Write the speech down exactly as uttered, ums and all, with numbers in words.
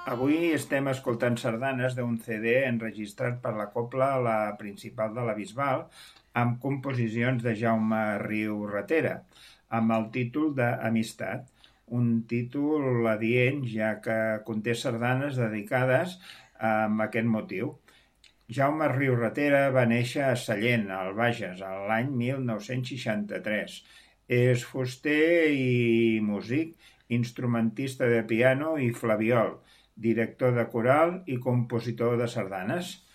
Avui estem escoltant sardanes d'un ce de enregistrat per la Cobla La Principal de la Bisbal amb composicions de Jaume Riu Ratera, amb el títol d'Amistat, un títol adient ja que conté sardanes dedicades amb aquest motiu. Jaume Riu Ratera va néixer a Sallent, al Bages, l'any mil nou-cents seixanta-tres. És fuster i músic, instrumentista de piano i flabiol, director de coral i compositor de sardanes.